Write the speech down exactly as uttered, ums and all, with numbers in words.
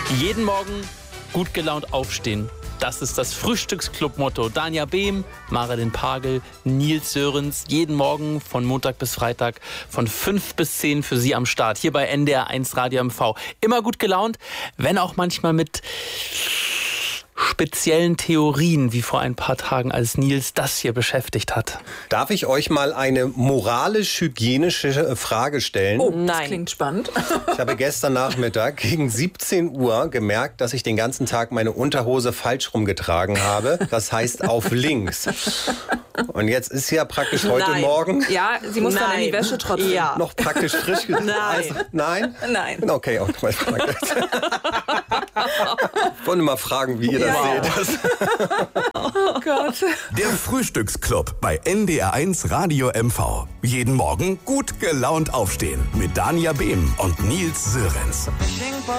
Jeden Morgen gut gelaunt aufstehen. Das ist das Frühstücksclub-Motto. Dania Behm, Marilyn Pagel, Nils Sörensen. Jeden Morgen von Montag bis Freitag von fünf bis zehn für Sie am Start. Hier bei N D R eins Radio M V. Immer gut gelaunt, wenn auch manchmal mit speziellen Theorien, wie vor ein paar Tagen, als Nils das hier beschäftigt hat. Darf ich euch mal eine moralisch-hygienische Frage stellen? Oh, das klingt spannend. Ich habe gestern Nachmittag gegen siebzehn Uhr gemerkt, dass ich den ganzen Tag meine Unterhose falsch rumgetragen habe. Das heißt auf links. Und jetzt ist ja praktisch heute Nein. Morgen Ja, sie muss Nein. dann in die Wäsche trotzdem. Ja. noch praktisch frisch. Ge- Nein. Also, nein? Nein. Okay, auch mal danke. Ich wollte mal fragen, wie ihr das Ja. seht. Oh Gott. Der Frühstücksclub bei N D R eins Radio M V. Jeden Morgen gut gelaunt aufstehen mit Dania Behm und Nils Sörensen.